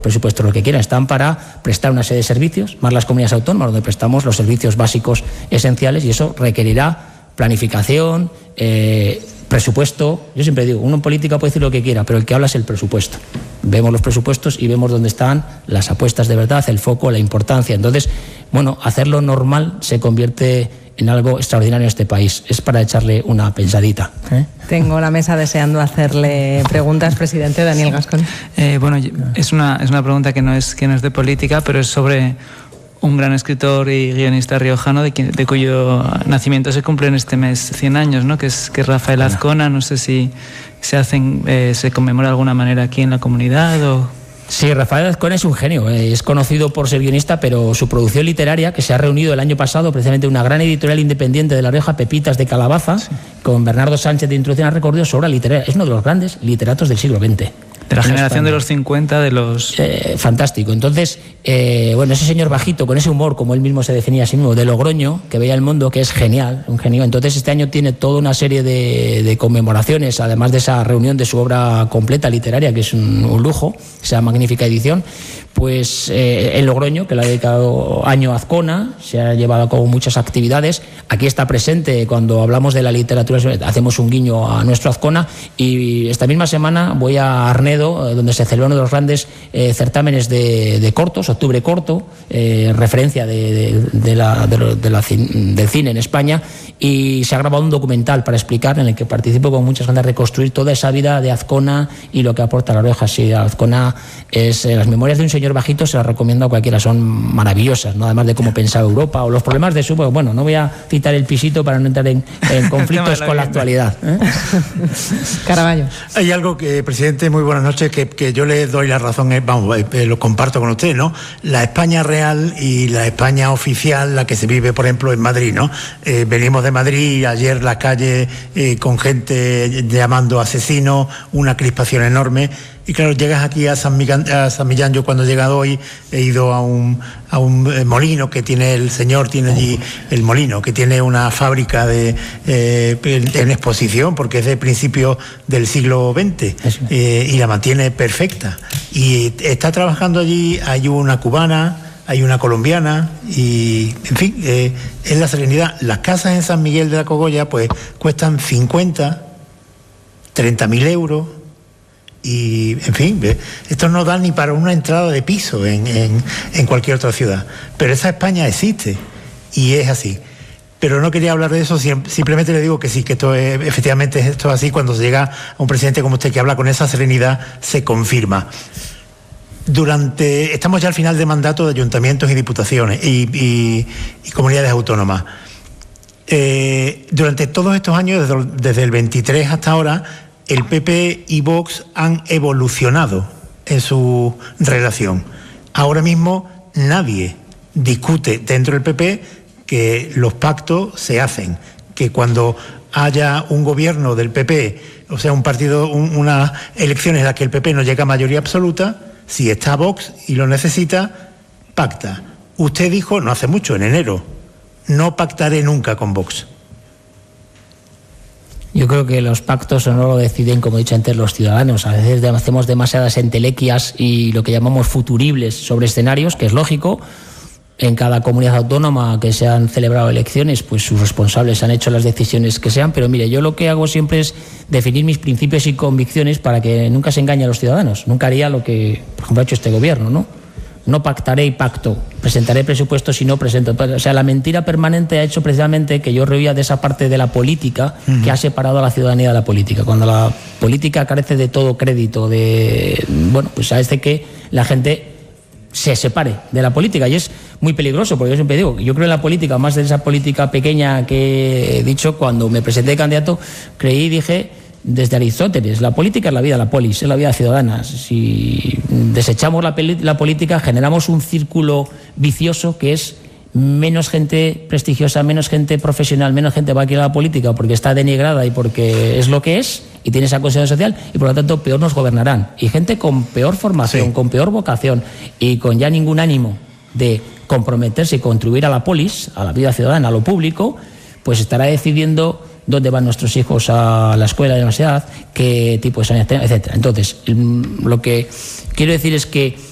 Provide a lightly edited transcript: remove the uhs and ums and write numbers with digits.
presupuestos lo que quieran, están para prestar una serie de servicios, más las comunidades autónomas donde prestamos los servicios básicos esenciales, y eso requerirá planificación, presupuesto. Yo siempre digo, uno en política puede decir lo que quiera, pero el que habla es el presupuesto. Vemos los presupuestos y vemos dónde están las apuestas de verdad, el foco, la importancia. Entonces, bueno, hacerlo normal se convierte en algo extraordinario en este país. Es para echarle una pensadita. Tengo la mesa deseando hacerle preguntas, presidente Daniel Gascón. Bueno, es una pregunta que no es de política, pero es sobre un gran escritor y guionista riojano de cuyo nacimiento se cumplen este mes 100 años, ¿no? que es Rafael Azcona. No sé si se conmemora de alguna manera aquí en la comunidad o... Sí, Rafael Azcona es un genio, es conocido por ser guionista, pero su producción literaria, que se ha reunido el año pasado precisamente una gran editorial independiente de La Rioja, Pepitas de Calabaza, sí, con Bernardo Sánchez de Introducción al Recorrido sobre la literaria. Es uno de los grandes literatos del siglo XX. De la generación de los 50, de los... fantástico. Entonces, bueno, ese señor bajito, con ese humor, como él mismo se definía a sí mismo, de Logroño, que veía el mundo, que es genial, un genio. Entonces, este año tiene toda una serie de conmemoraciones, además de esa reunión de su obra completa literaria, que es un lujo, esa magnífica edición. Pues en Logroño, que le ha dedicado año a Azcona, se ha llevado a cabo muchas actividades. Aquí está presente, cuando hablamos de la literatura, hacemos un guiño a nuestro Azcona, y esta misma semana voy a Arnedo, donde se celebra uno de los grandes certámenes de cortos, Octubre Corto, referencia del cine en España, y se ha grabado un documental para explicar, en el que participo con muchas ganas de reconstruir toda esa vida de Azcona y lo que aporta La Rioja. Sí, Azcona es las memorias de un señor bajito, se las recomiendo a cualquiera, son maravillosas, ¿no? Además de cómo pensaba Europa o los problemas de su... Bueno, no voy a citar el pisito para no entrar en conflictos con la actualidad. Caraballo. Hay algo que, presidente, muy buenas noches, que yo le doy la razón, lo comparto con usted, ¿no? La España real y la España oficial, la que se vive, por ejemplo, en Madrid, ¿no? Venimos de Madrid, ayer las calles con gente llamando asesinos, una crispación enorme. Y claro, llegas aquí a San Millán. Yo cuando he llegado hoy he ido a un molino que tiene el señor, tiene allí el molino, que tiene una fábrica en exposición, porque es de principios del siglo XX, y la mantiene perfecta. Y está trabajando allí, hay una cubana, hay una colombiana, y en fin, es la serenidad. Las casas en San Miguel de la Cogolla pues cuestan 50, 30.000 euros. Y, en fin, esto no da ni para una entrada de piso en cualquier otra ciudad. Pero esa España existe y es así. Pero no quería hablar de eso, simplemente le digo que sí, que esto efectivamente esto es así. Cuando se llega a un presidente como usted que habla con esa serenidad, se confirma. Estamos ya al final de mandato de ayuntamientos y diputaciones y comunidades autónomas. Durante todos estos años, desde el 23 hasta ahora, el PP y Vox han evolucionado en su relación. Ahora mismo nadie discute dentro del PP que los pactos se hacen, que cuando haya un gobierno del PP, o sea, un partido, unas elecciones en las que el PP no llega a mayoría absoluta, si está Vox y lo necesita, pacta. Usted dijo, no hace mucho, en enero, no pactaré nunca con Vox. Yo creo que los pactos no lo deciden, como he dicho antes, los ciudadanos. A veces hacemos demasiadas entelequias y lo que llamamos futuribles sobre escenarios, que es lógico. En cada comunidad autónoma que se han celebrado elecciones, pues sus responsables han hecho las decisiones que sean. Pero mire, yo lo que hago siempre es definir mis principios y convicciones para que nunca se engañe a los ciudadanos. Nunca haría lo que, por ejemplo, ha hecho este gobierno, ¿no? No pactaré y pacto, presentaré presupuestos y no presento. O sea, la mentira permanente ha hecho precisamente que yo rehuya de esa parte de la política que ha separado a la ciudadanía de la política. Cuando la política carece de todo crédito, pues hace que la gente se separe de la política, y es muy peligroso, porque yo siempre digo, yo creo en la política, más de esa política pequeña que he dicho. Cuando me presenté de candidato, dije desde Aristóteles, la política es la vida, la polis es la vida ciudadana. Si desechamos la política, generamos un círculo vicioso que es menos gente prestigiosa, menos gente profesional, menos gente va a ir a la política porque está denigrada y porque es lo que es y tiene esa consideración social, y por lo tanto peor nos gobernarán. Y gente con peor formación, sí, con peor vocación y con ya ningún ánimo de comprometerse y contribuir a la polis, a la vida ciudadana, a lo público, pues estará decidiendo dónde van nuestros hijos a la escuela, a la universidad, qué tipo de sanidad tenemos, etc. Entonces, lo que quiero decir es que